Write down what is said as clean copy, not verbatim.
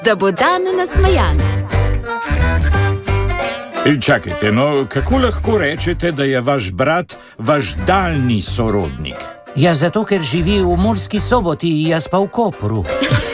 da bo dan nasmejan. Čakajte, no, kako lahko rečete, da je vaš brat vaš daljni sorodnik? Ja, zato ker živi v Murski Soboti, jaz pa v Kopru.